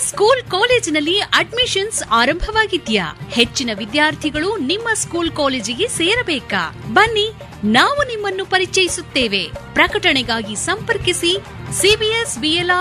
School ಕಾಲೇಜಿನಲ್ಲಿ admissions ಆರಂಭವಾಗಿದ್ಯಾ? ಹೆಚ್ಚಿನ ವಿದ್ಯಾರ್ಥಿಗಳು ನಿಮ್ಮ ಸ್ಕೂಲ್ ಕಾಲೇಜಿಗೆ ಸೇರಬೇಕಾ? ಬನ್ನಿ, ನಾವು ನಿಮ್ಮನ್ನು ಪರಿಚಯಿಸುತ್ತೇವೆ. ಪ್ರಕಟಣೆಗಾಗಿ ಸಂಪರ್ಕಿಸಿ CBS BLR